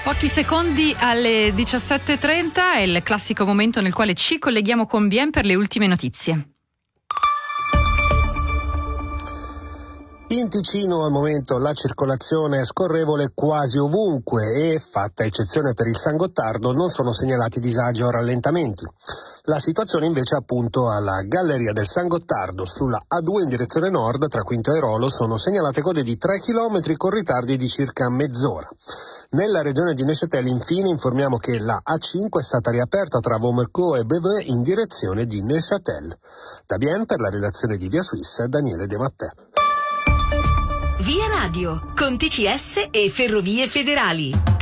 Pochi secondi alle 17:30 è il classico momento nel quale ci colleghiamo con Bien per le ultime notizie. In Ticino al momento la circolazione è scorrevole quasi ovunque e, fatta eccezione per il San Gottardo, non sono segnalati disagi o rallentamenti. La situazione invece appunto alla Galleria del San Gottardo sulla A2 in direzione nord tra Quinto e Rolo sono segnalate code di 3 km con ritardi di circa mezz'ora. Nella regione di Neuchâtel infine informiamo che la A5 è stata riaperta tra Vaumercourt e Beveux in direzione di Neuchâtel. Da Bien per la redazione di Via Suisse, Daniele De Mattè. Via Radio, con TCS e Ferrovie Federali.